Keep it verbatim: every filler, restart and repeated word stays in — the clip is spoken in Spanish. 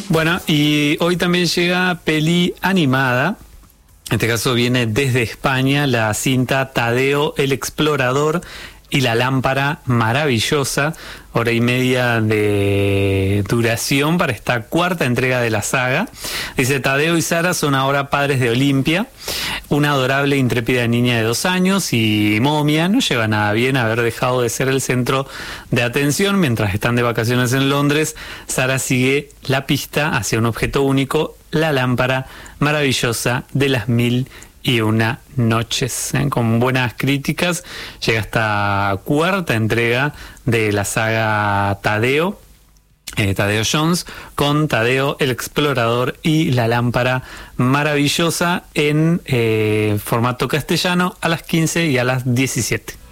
Bueno, y hoy también llega peli animada. En este caso viene desde España la cinta Tadeo el Explorador y la lámpara maravillosa, hora y media de duración para esta cuarta entrega de la saga. Dice: Tadeo y Sara son ahora padres de Olimpia, una adorable e intrépida niña de dos años, y Momia no lleva nada bien haber dejado de ser el centro de atención. Mientras están de vacaciones en Londres, Sara sigue la pista hacia un objeto único, la lámpara maravillosa de las mil y una noches. ¿eh? Con buenas críticas llega esta cuarta entrega de la saga Tadeo, eh, Tadeo Jones, con Tadeo el Explorador y la lámpara maravillosa en eh, formato castellano a las quince y a las diecisiete.